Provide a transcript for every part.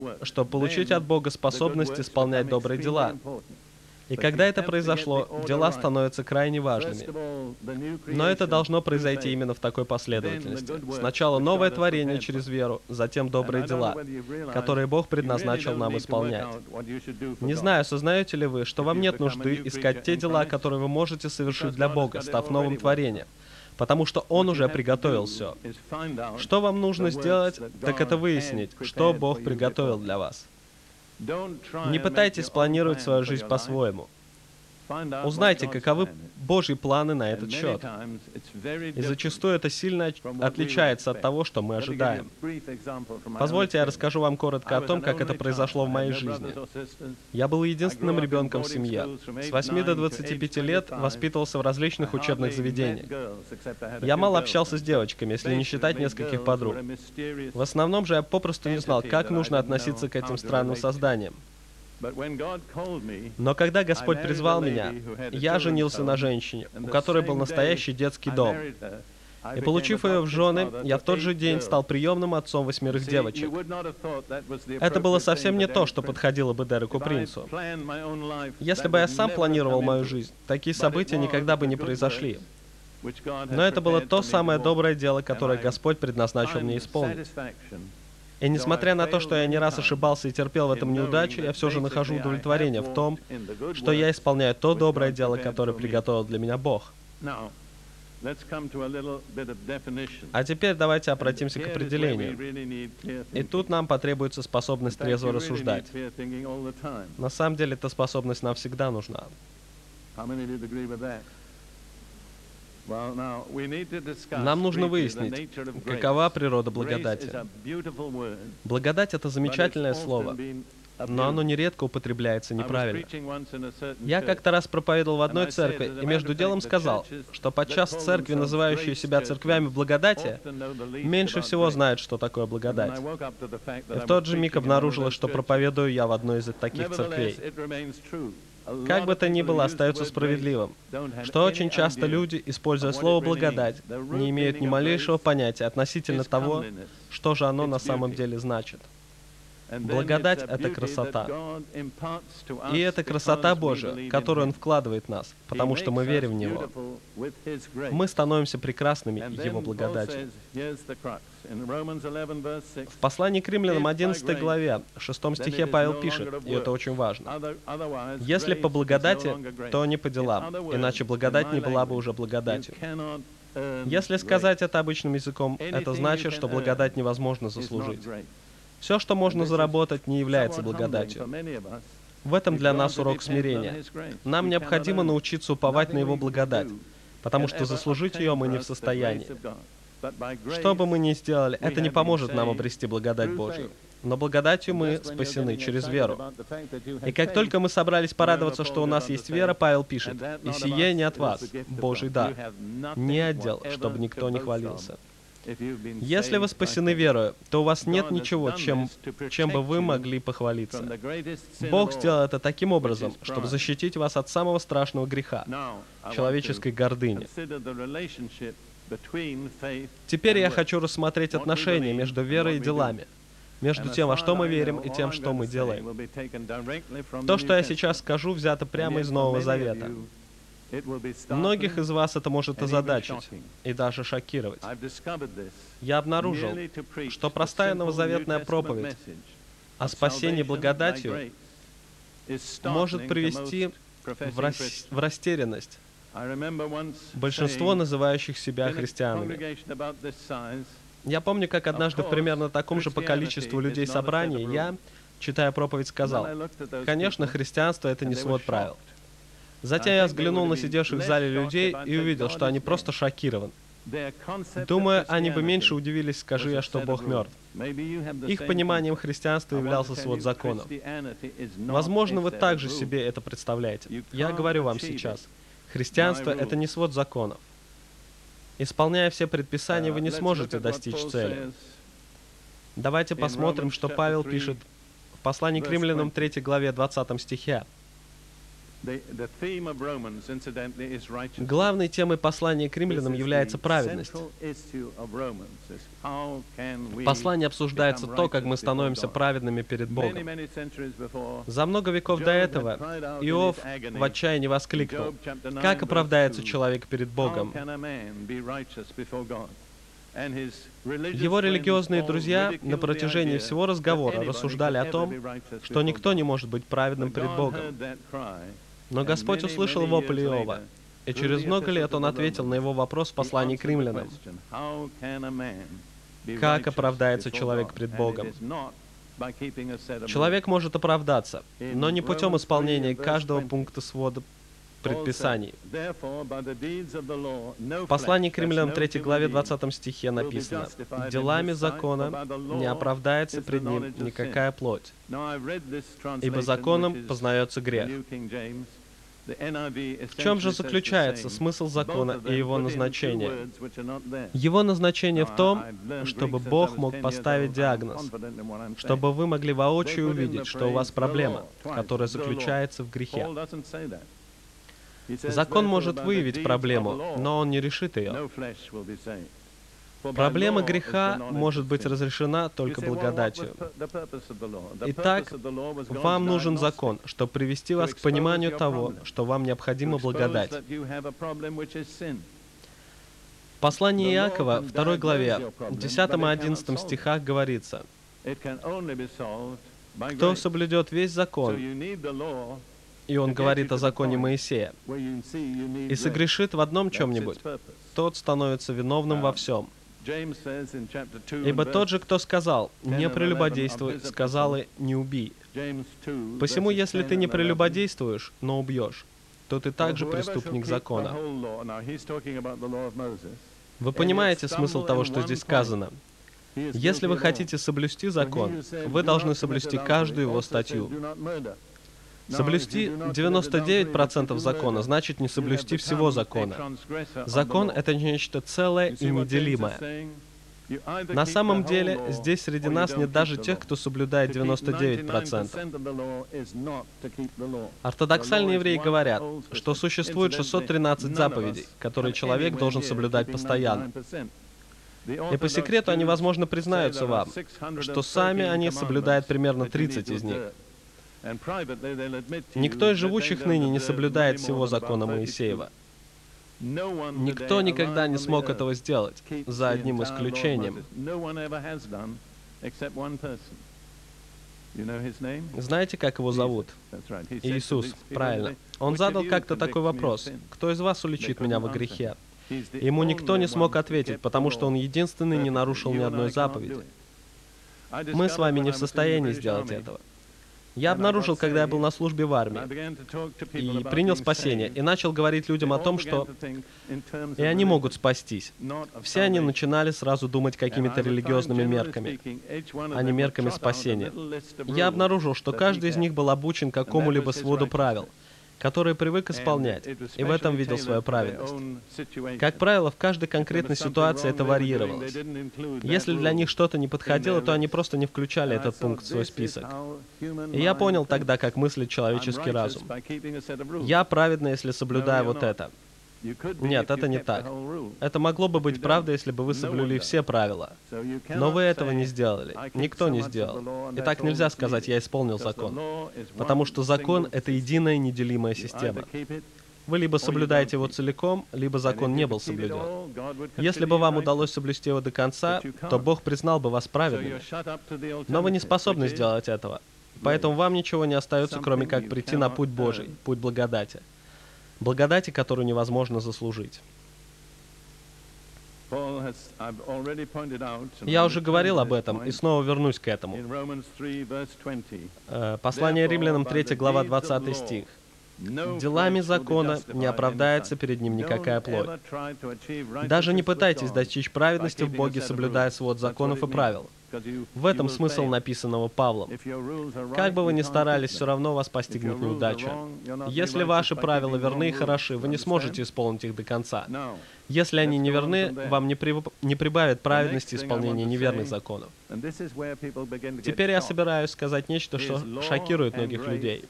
чтобы получить от Бога способность исполнять добрые дела. И когда это произошло, дела становятся крайне важными. Но это должно произойти именно в такой последовательности. Сначала новое творение через веру, затем добрые дела, которые Бог предназначил нам исполнять. Не знаю, сознаете ли вы, что вам нет нужды искать те дела, которые вы можете совершить для Бога, став новым творением, потому что Он уже приготовил все. Что вам нужно сделать, так это выяснить, что Бог приготовил для вас. Не пытайтесь планировать свою жизнь по-своему. Узнайте, каковы Божьи планы на этот счет. И зачастую это сильно отличается от того, что мы ожидаем. Позвольте, я расскажу вам коротко о том, как это произошло в моей жизни. Я был единственным ребенком в семье. С 8 до 25 лет воспитывался в различных учебных заведениях. Я мало общался с девочками, если не считать нескольких подруг. В основном же я попросту не знал, как нужно относиться к этим странным созданиям. Но когда Господь призвал меня, я женился на женщине, у которой был настоящий детский дом. И получив ее в жены, я в тот же день стал приемным отцом 8 девочек. Это было совсем не то, что подходило бы Дереку Принцу. Если бы я сам планировал мою жизнь, такие события никогда бы не произошли. Но это было то самое доброе дело, которое Господь предназначил мне исполнить. И несмотря на то, что я не раз ошибался и терпел в этом неудачу, я все же нахожу удовлетворение в том, что я исполняю то доброе дело, которое приготовил для меня Бог. А теперь давайте обратимся к определению. И тут нам потребуется способность трезво рассуждать. На самом деле, эта способность нам всегда нужна. Нам нужно выяснить, какова природа благодати. Благодать — это замечательное слово, но оно нередко употребляется неправильно. Я как-то раз проповедовал в одной церкви и между делом сказал, что подчас церкви, называющие себя церквями благодати, меньше всего знают, что такое благодать. И в тот же миг обнаружилось, что проповедую я в одной из таких церквей. Как бы то ни было, остается справедливым, что очень часто люди, используя слово «благодать», не имеют ни малейшего понятия относительно того, что же оно на самом деле значит. Благодать — это красота. И это красота Божия, которую Он вкладывает в нас, потому что мы верим в Него. Мы становимся прекрасными Его благодатью. В послании к Римлянам 11 главе, 6 стихе Павел пишет, и это очень важно: «Если по благодати, то не по делам, иначе благодать не была бы уже благодатью». Если сказать это обычным языком, это значит, что благодать невозможно заслужить. Все, что можно заработать, не является благодатью. В этом для нас урок смирения. Нам необходимо научиться уповать на Его благодать, потому что заслужить ее мы не в состоянии. Что бы мы ни сделали, это не поможет нам обрести благодать Божью. Но благодатью мы спасены через веру. И как только мы собрались порадоваться, что у нас есть вера, Павел пишет: «И сие не от вас, Божий дар, не отдел, чтобы никто не хвалился». Если вы спасены верою, то у вас нет ничего, чем бы вы могли похвалиться. Бог сделал это таким образом, чтобы защитить вас от самого страшного греха — человеческой гордыни. Теперь я хочу рассмотреть отношения между верой и делами, между тем, во что мы верим, и тем, что мы делаем. То, что я сейчас скажу, взято прямо из Нового Завета. Многих из вас это может озадачить и даже шокировать. Я обнаружил, что простая новозаветная проповедь о спасении благодатью может привести в растерянность большинство называющих себя христианами. Я помню, как однажды в примерно таком же по количеству людей собрании я, читая проповедь, сказал: «Конечно, христианство — это не свод правил». Затем я взглянул на сидевших в зале людей и увидел, что они просто шокированы. Думаю, они бы меньше удивились, скажи я, что Бог мертв. Их пониманием христианства являлся свод законов. Возможно, вы также себе это представляете. Я говорю вам сейчас, христианство — это не свод законов. Исполняя все предписания, вы не сможете достичь цели. Давайте посмотрим, что Павел пишет в послании к Римлянам 3 главе 20 стихе. Главной темой послания к римлянам является праведность. В послании обсуждается то, как мы становимся праведными перед Богом. За много веков до этого Иов в отчаянии воскликнул: «Как оправдается человек перед Богом?» Его религиозные друзья на протяжении всего разговора рассуждали о том, что никто не может быть праведным перед Богом. Но Господь услышал вопль Иова, и через много лет Он ответил на его вопрос в послании к римлянам: «Как оправдается человек пред Богом?» Человек может оправдаться, но не путем исполнения каждого пункта свода предписаний. В послании к римлянам 3 главе 20 стихе написано: «Делами закона не оправдается пред ним никакая плоть, ибо законом познается грех». В чем же заключается смысл закона и его назначение? Его назначение в том, чтобы Бог мог поставить диагноз, чтобы вы могли воочию увидеть, что у вас проблема, которая заключается в грехе. Закон может выявить проблему, но он не решит ее. Проблема греха может быть разрешена только благодатью. Итак, вам нужен закон, чтобы привести вас к пониманию того, что вам необходима благодать. В послании Иакова, 2 главе, 10 и 11 стихах говорится: «Кто соблюдет весь закон», и он говорит о законе Моисея, «и согрешит в одном чем-нибудь, тот становится виновным во всем». Ибо тот же, кто сказал: «Не прелюбодействуй», сказал и «Не убий». Посему, если ты не прелюбодействуешь, но убьешь, то ты также преступник закона. Вы понимаете смысл того, что здесь сказано? Если вы хотите соблюсти закон, вы должны соблюсти каждую его статью. Соблюсти 99% закона значит не соблюсти всего закона. Закон — это нечто целое и неделимое. На самом деле, здесь среди нас нет даже тех, кто соблюдает 99%. Ортодоксальные евреи говорят, что существует 613 заповедей, которые человек должен соблюдать постоянно. И по секрету они, возможно, признаются вам, что сами они соблюдают примерно 30 из них. Никто из живущих ныне не соблюдает всего закона Моисеева. Никто никогда не смог этого сделать, за одним исключением. Знаете, как его зовут? Иисус, правильно. Он задал как-то такой вопрос: «Кто из вас уличит меня во грехе?» Ему никто не смог ответить, потому что он единственный не нарушил ни одной заповеди. Мы с вами не в состоянии сделать этого. Я обнаружил, когда я был на службе в армии, и принял спасение, и начал говорить людям о том, что и они могут спастись. Все они начинали сразу думать какими-то религиозными мерками, а не мерками спасения. Я обнаружил, что каждый из них был обучен какому-либо своду правил, которые привык исполнять, и в этом видел свою праведность. Как правило, в каждой конкретной ситуации это варьировалось. Если для них что-то не подходило, то они просто не включали этот пункт в свой список. И я понял тогда, как мыслит человеческий разум. Я праведный, если соблюдаю вот это. Нет, это не так. Это могло бы быть правдой, если бы вы соблюли все правила. Но вы этого не сделали. Никто не сделал. И так нельзя сказать: «Я исполнил закон». Потому что закон — это единая неделимая система. Вы либо соблюдаете его целиком, либо закон не был соблюден. Если бы вам удалось соблюсти его до конца, то Бог признал бы вас праведными. Но вы не способны сделать этого. Поэтому вам ничего не остается, кроме как прийти на путь Божий, путь благодати. Благодати, которую невозможно заслужить. Я уже говорил об этом, и снова вернусь к этому. Послание римлянам, 3 глава, 20 стих. «Делами закона не оправдается перед ним никакая плоть». Даже не пытайтесь достичь праведности в Боге, соблюдая свод законов и правил. В этом смысл написанного Павлом. Как бы вы ни старались, все равно вас постигнет неудача. Если ваши правила верны и хороши, вы не сможете исполнить их до конца. Если они неверны, вам не прибавит праведности исполнения неверных законов. Теперь я собираюсь сказать нечто, что шокирует многих людей.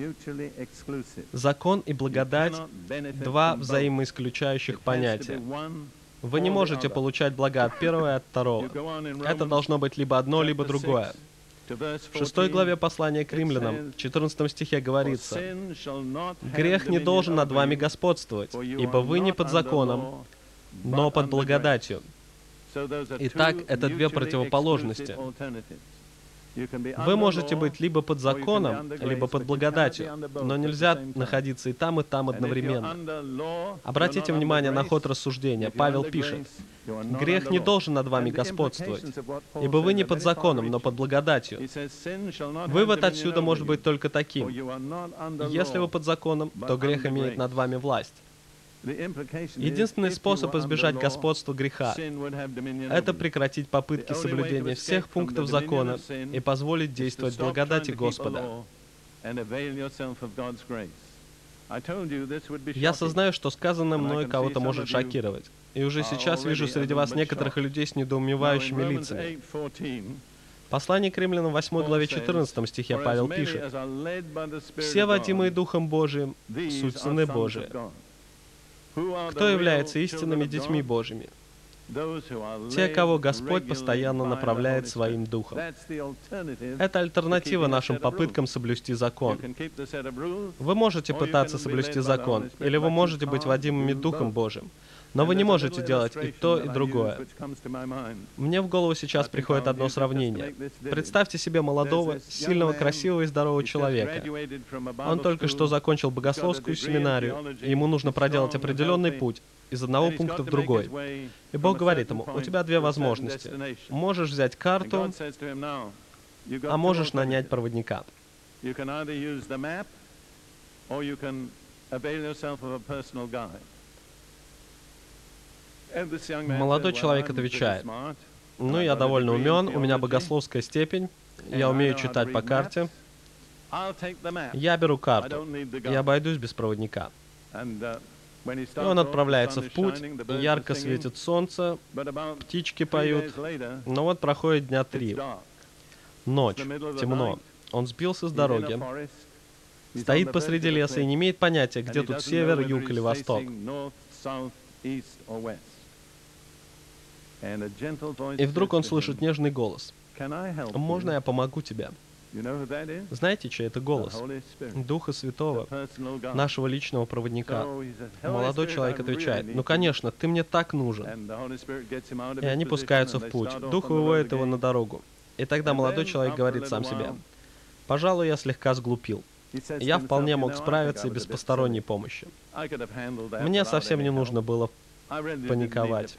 Закон и благодать — два взаимоисключающих понятия. Вы не можете получать блага от первого и от второго. Это должно быть либо одно, либо другое. В 6 главе послания к римлянам, в 14 стихе говорится: «Грех не должен над вами господствовать, ибо вы не под законом, но под благодатью». Итак, это две противоположности. Вы можете быть либо под законом, либо под благодатью, но нельзя находиться и там одновременно. Обратите внимание на ход рассуждения. Павел пишет: «Грех не должен над вами господствовать, ибо вы не под законом, но под благодатью». Вывод отсюда может быть только таким: если вы под законом, то грех имеет над вами власть. Единственный способ избежать господства греха — это прекратить попытки соблюдения всех пунктов закона и позволить действовать благодати Господа. Я сознаю, что сказанное мной кого-то может шокировать, и уже сейчас вижу среди вас некоторых людей с недоумевающими лицами. Послание к римлянам в 8 главе 14 стихе Павел пишет: «Все водимые Духом Божиим суть сыны Божии». Кто является истинными детьми Божьими? Те, кого Господь постоянно направляет своим Духом. Это альтернатива нашим попыткам соблюсти закон. Вы можете пытаться соблюсти закон, или вы можете быть водимыми Духом Божьим, но вы не можете делать и то, и другое. Мне в голову сейчас приходит одно сравнение. Представьте себе молодого, сильного, красивого и здорового человека. Он только что закончил богословскую семинарию, и ему нужно проделать определенный путь из одного пункта в другой. И Бог говорит ему: у тебя две возможности. Можешь взять карту, а можешь нанять проводника. Молодой человек отвечает: «Ну, я довольно умен, у меня богословская степень, я умею читать по карте. Я беру карту, и обойдусь без проводника». И он отправляется в путь, ярко светит солнце, птички поют, но вот проходит дня 3. Ночь, темно, он сбился с дороги, стоит посреди леса и не имеет понятия, где тут север, юг или восток. И вдруг он слышит нежный голос: «Можно я помогу тебе?» Знаете, чей это голос? Духа Святого, нашего личного проводника. Молодой человек отвечает: «Ну, конечно, ты мне так нужен». И они пускаются в путь. Дух выводит его на дорогу. И тогда молодой человек говорит сам себе: «Пожалуй, я слегка сглупил. Я вполне мог справиться и без посторонней помощи. Мне совсем не нужно было паниковать».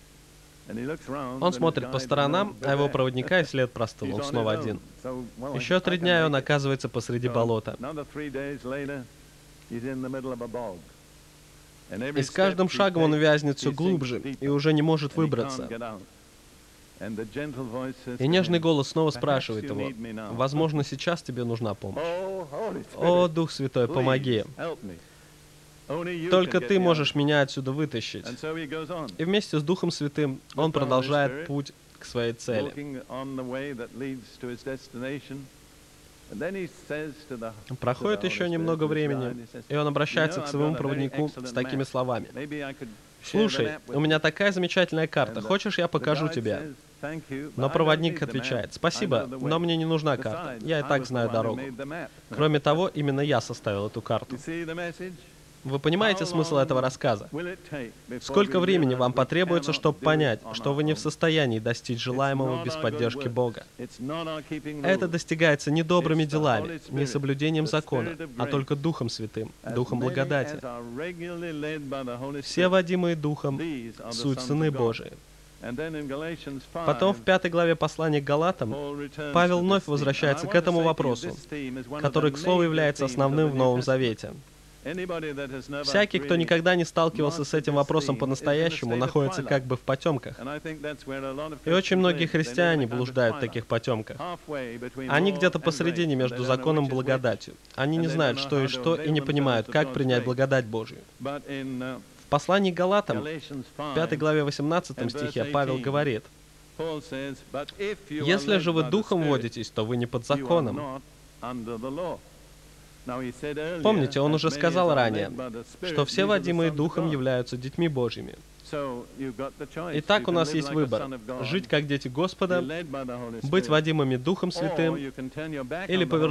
Он смотрит по сторонам, а его проводника и след простыл, он снова один. Еще 3 дня, и он оказывается посреди болота. И с каждым шагом он вязнет все глубже и уже не может выбраться. И нежный голос снова спрашивает его: «Возможно, сейчас тебе нужна помощь. О, Дух Святой, помоги. Только ты можешь меня отсюда вытащить». И вместе с Духом Святым он продолжает путь к своей цели. Проходит еще немного времени, и он обращается к своему проводнику с такими словами: «Слушай, у меня такая замечательная карта, хочешь, я покажу тебе?» Но проводник отвечает: «Спасибо, но мне не нужна карта, я и так знаю дорогу. Кроме того, именно я составил эту карту». Вы понимаете смысл этого рассказа? Сколько времени вам потребуется, чтобы понять, что вы не в состоянии достичь желаемого без поддержки Бога? Это достигается не добрыми делами, не соблюдением закона, а только Духом Святым, Духом благодати. Все водимые Духом суть сыны Божии. Потом в 5 главе послания к Галатам Павел вновь возвращается к этому вопросу, который, к слову, является основным в Новом Завете. Всякий, кто никогда не сталкивался с этим вопросом по-настоящему, находится как бы в потемках. И очень многие христиане блуждают в таких потемках. Они где-то посередине между законом и благодатью. Они не знают, что, и не понимают, как принять благодать Божию. В послании к Галатам, 5 главе 18 стихе, Павел говорит: «Если же вы духом водитесь, то вы не под законом». Помните, он уже сказал ранее, что все водимые Духом являются детьми Божьими. Итак, у нас есть выбор: жить как дети Господа, быть водимыми Духом Святым или повернуться